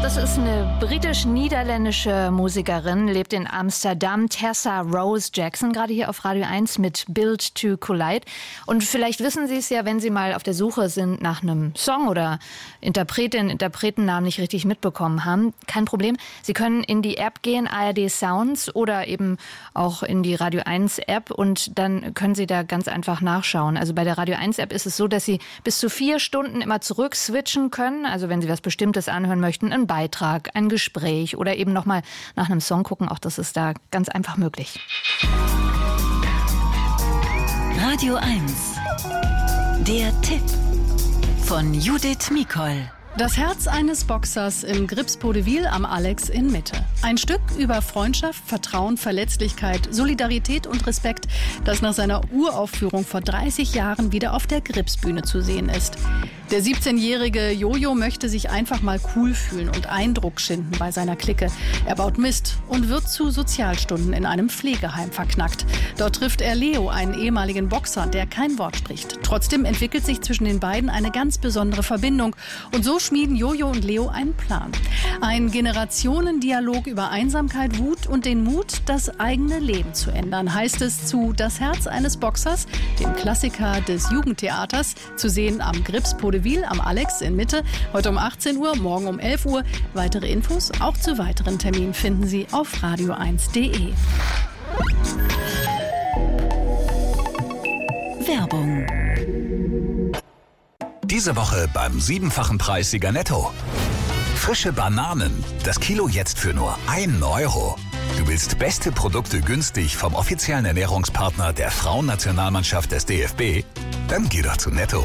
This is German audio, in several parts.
Das ist eine britisch-niederländische Musikerin, lebt in Amsterdam, Tessa Rose Jackson, gerade hier auf Radio 1 mit Built to Collide. Und vielleicht wissen Sie es ja, wenn Sie mal auf der Suche sind nach einem Song oder Interpretennamen nicht richtig mitbekommen haben. Kein Problem. Sie können in die App gehen, ARD Sounds, oder eben auch in die Radio 1 App, und dann können Sie da ganz einfach nachschauen. Also bei der Radio 1 App ist es so, dass Sie bis zu 4 Stunden immer zurück switchen können. Also wenn Sie was Bestimmtes anhören möchten, ein Beitrag, ein Gespräch oder eben nochmal nach einem Song gucken. Auch das ist da ganz einfach möglich. Radio 1. Der Tipp von Judith Mikol. Das Herz eines Boxers im Grips-Podevil am Alex in Mitte. Ein Stück über Freundschaft, Vertrauen, Verletzlichkeit, Solidarität und Respekt, das nach seiner Uraufführung vor 30 Jahren wieder auf der Grips-Bühne zu sehen ist. Der 17-jährige Jojo möchte sich einfach mal cool fühlen und Eindruck schinden bei seiner Clique. Er baut Mist und wird zu Sozialstunden in einem Pflegeheim verknackt. Dort trifft er Leo, einen ehemaligen Boxer, der kein Wort spricht. Trotzdem entwickelt sich zwischen den beiden eine ganz besondere Verbindung. Und so schmieden Jojo und Leo einen Plan. Ein Generationendialog über Einsamkeit, Wut und den Mut, das eigene Leben zu ändern, heißt es zu Das Herz eines Boxers, dem Klassiker des Jugendtheaters, zu sehen am Grips-Podevil am Alex in Mitte, heute um 18 Uhr, morgen um 11 Uhr. Weitere Infos auch zu weiteren Terminen finden Sie auf radio1.de. Werbung. Diese Woche beim 7-fachen Preis Sieger Netto. Frische Bananen, das Kilo jetzt für nur 1 Euro. Du willst beste Produkte günstig vom offiziellen Ernährungspartner der Frauennationalmannschaft des DFB? Dann geh doch zu Netto.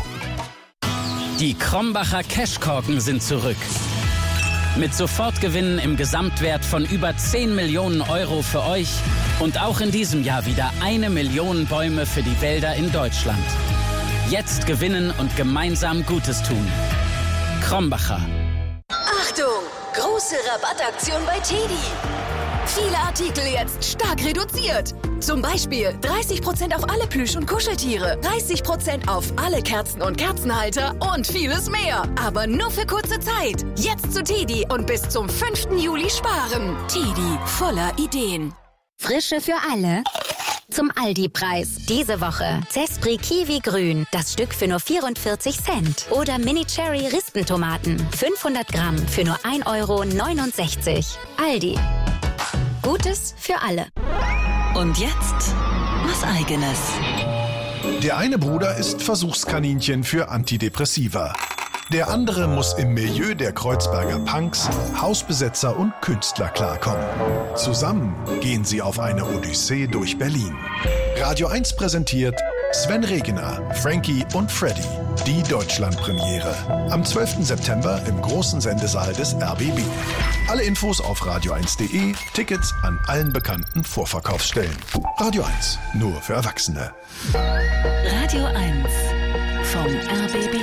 Die Krombacher Cashkorken sind zurück. Mit Sofortgewinnen im Gesamtwert von über 10 Millionen Euro für euch und auch in diesem Jahr wieder 1 Million Bäume für die Wälder in Deutschland. Jetzt gewinnen und gemeinsam Gutes tun. Krombacher. Achtung! Große Rabattaktion bei TEDi. Viele Artikel jetzt stark reduziert. Zum Beispiel 30% auf alle Plüsch- und Kuscheltiere, 30% auf alle Kerzen und Kerzenhalter und vieles mehr. Aber nur für kurze Zeit. Jetzt zu TEDi und bis zum 5. Juli sparen. TEDi, voller Ideen. Frische für alle. Zum Aldi-Preis. Diese Woche Zespri Kiwi Grün, das Stück für nur 44 Cent. Oder Mini Cherry Rispentomaten, 500 Gramm für nur 1,69 €. Aldi. Gutes für alle. Und jetzt was Eigenes. Der eine Bruder ist Versuchskaninchen für Antidepressiva. Der andere muss im Milieu der Kreuzberger Punks, Hausbesetzer und Künstler klarkommen. Zusammen gehen sie auf eine Odyssee durch Berlin. Radio 1 präsentiert Sven Regener, Frankie und Freddy, die Deutschlandpremiere. Am 12. September im großen Sendesaal des RBB. Alle Infos auf radio1.de, Tickets an allen bekannten Vorverkaufsstellen. Radio 1, nur für Erwachsene. Radio 1 vom RBB.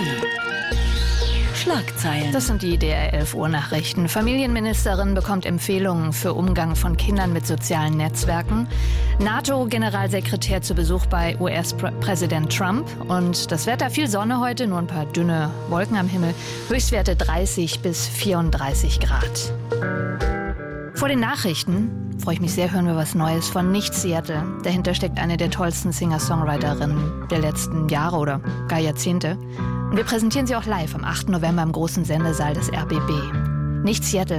Schlagzeilen. Das sind die DR 11 Uhr Nachrichten. Familienministerin bekommt Empfehlungen für Umgang von Kindern mit sozialen Netzwerken. NATO-Generalsekretär zu Besuch bei US-Präsident Trump. Und das Wetter, viel Sonne heute, nur ein paar dünne Wolken am Himmel. Höchstwerte 30 bis 34 Grad. Vor den Nachrichten freue ich mich sehr, hören wir was Neues von Nicht Seattle. Dahinter steckt eine der tollsten Singer-Songwriterinnen der letzten Jahre oder gar Jahrzehnte. Und wir präsentieren sie auch live am 8. November im großen Sendesaal des RBB. Nicht Seattle